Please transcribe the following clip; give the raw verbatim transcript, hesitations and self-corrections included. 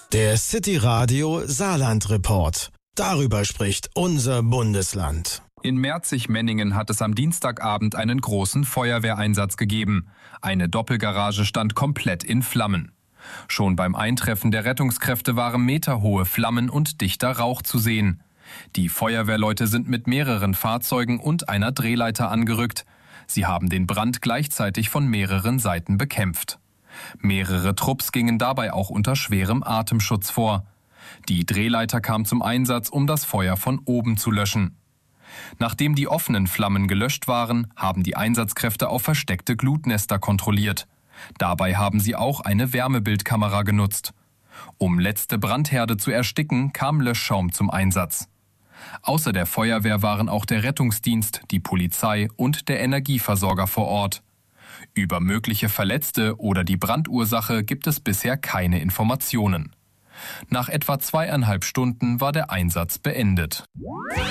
Der City Radio Saarland Report. Darüber spricht unser Bundesland. In Merzig-Menningen hat es am Dienstagabend einen großen Feuerwehreinsatz gegeben. Eine Doppelgarage stand komplett in Flammen. Schon beim Eintreffen der Rettungskräfte waren meterhohe Flammen und dichter Rauch zu sehen. Die Feuerwehrleute sind mit mehreren Fahrzeugen und einer Drehleiter angerückt. Sie haben den Brand gleichzeitig von mehreren Seiten bekämpft. Mehrere Trupps gingen dabei auch unter schwerem Atemschutz vor. Die Drehleiter kam zum Einsatz, um das Feuer von oben zu löschen. Nachdem die offenen Flammen gelöscht waren, haben die Einsatzkräfte auf versteckte Glutnester kontrolliert. Dabei haben sie auch eine Wärmebildkamera genutzt. Um letzte Brandherde zu ersticken, kam Löschschaum zum Einsatz. Außer der Feuerwehr waren auch der Rettungsdienst, die Polizei und der Energieversorger vor Ort. Über mögliche Verletzte oder die Brandursache gibt es bisher keine Informationen. Nach etwa zweieinhalb Stunden war der Einsatz beendet.